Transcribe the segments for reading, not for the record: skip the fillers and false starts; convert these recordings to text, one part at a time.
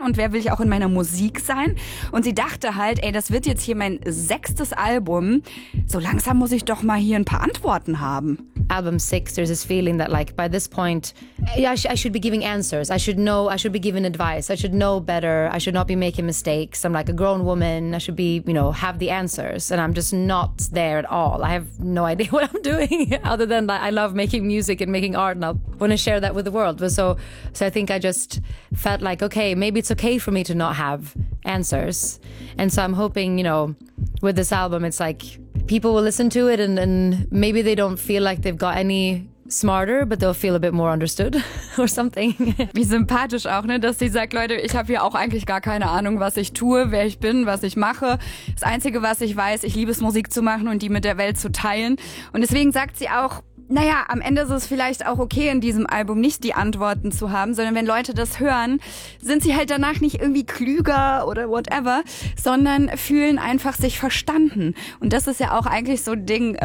und wer will ich auch in meiner Musik sein? Und sie dachte halt, ey, das wird jetzt hier mein 6. Album. So langsam muss ich doch mal hier ein paar Antworten haben. Album 6, there's this feeling that like by this point, I should be giving answers. I should know, I should be giving advice. I should know better. I should not be making mistakes. I'm like a grown woman. I should be, have the answers. And I'm just not there at all. I have no idea what I'm doing other than that I love making music and making art and I want to share that with the world. So I think I just felt like, okay, maybe it's okay for me to not have answers. And so I'm hoping, with this album, it's like people will listen to it and maybe they don't feel like they've got any smarter, but they'll feel a bit more understood or something. Wie sympathisch auch, ne, dass sie sagt, Leute, ich habe hier auch eigentlich gar keine Ahnung, was ich tue, wer ich bin, was ich mache. Das Einzige, was ich weiß, ich liebe es, Musik zu machen und die mit der Welt zu teilen. Und deswegen sagt sie auch, naja, am Ende ist es vielleicht auch okay, in diesem Album nicht die Antworten zu haben, sondern wenn Leute das hören, sind sie halt danach nicht irgendwie klüger oder whatever, sondern fühlen einfach sich verstanden. Und das ist ja auch eigentlich so ein Ding,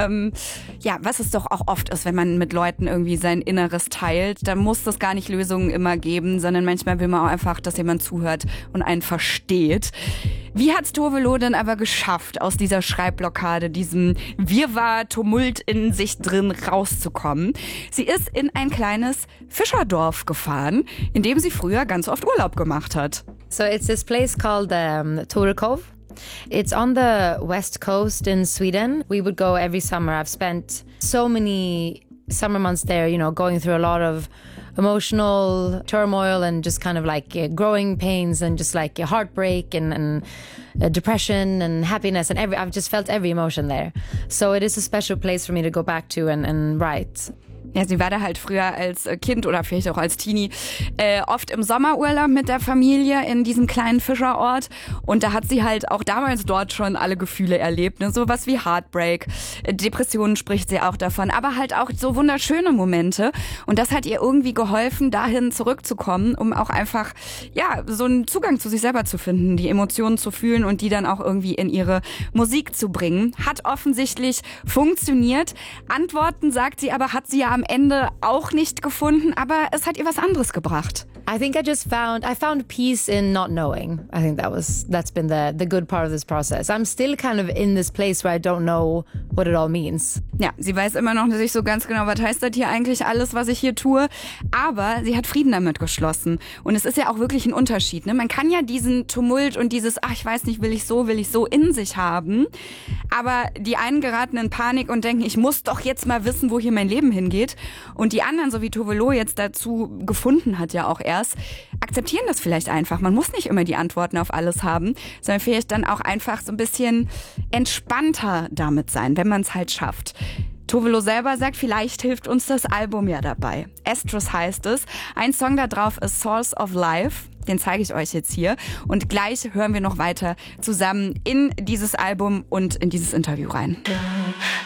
was es doch auch oft ist, wenn man mit Leuten irgendwie sein Inneres teilt, dann muss es gar nicht Lösungen immer geben, sondern manchmal will man auch einfach, dass jemand zuhört und einen versteht. Wie hat's Tove Lo denn aber geschafft, aus dieser Schreibblockade, diesem Wirrwarr, Tumult in sich drin rauszukommen? Sie ist in ein kleines Fischerdorf gefahren, in dem sie früher ganz oft Urlaub gemacht hat. So it's this place called Torekov. It's on the west coast in Sweden. We would go every summer. I've spent so many summer months there, going through a lot of emotional turmoil and just kind of like growing pains and just like heartbreak and depression and happiness and I've just felt every emotion there. So it is a special place for me to go back to and write. Ja, sie war da halt früher als Kind oder vielleicht auch als Teenie oft im Sommerurlaub mit der Familie in diesem kleinen Fischerort und da hat sie halt auch damals dort schon alle Gefühle erlebt, ne? Sowas wie Heartbreak, Depressionen spricht sie auch davon, aber halt auch so wunderschöne Momente und das hat ihr irgendwie geholfen, dahin zurückzukommen, um auch einfach, so einen Zugang zu sich selber zu finden, die Emotionen zu fühlen und die dann auch irgendwie in ihre Musik zu bringen. Hat offensichtlich funktioniert. Antworten, sagt sie, aber hat sie ja am Ende auch nicht gefunden, aber es hat ihr was anderes gebracht. I think I found peace in not knowing. I think that's been the good part of this process. I'm still kind of in this place where I don't know what it all means. Ja, sie weiß immer noch nicht so ganz genau, was heißt das hier eigentlich alles, was ich hier tue. Aber sie hat Frieden damit geschlossen. Und es ist ja auch wirklich ein Unterschied, ne? Man kann ja diesen Tumult und dieses, ich weiß nicht, will ich so in sich haben. Aber die einen geraten in Panik und denken, ich muss doch jetzt mal wissen, wo hier mein Leben hingeht. Und die anderen, so wie Tove Lo jetzt dazu gefunden hat ja auch erst, akzeptieren das vielleicht einfach. Man muss nicht immer die Antworten auf alles haben, sondern vielleicht dann auch einfach so ein bisschen entspannter damit sein, wenn man es halt schafft. Tove Lo selber sagt, vielleicht hilft uns das Album ja dabei. Estrus heißt es. Ein Song da drauf ist Source of Life. Den zeige ich euch jetzt hier. Und gleich hören wir noch weiter zusammen in dieses Album und in dieses Interview rein.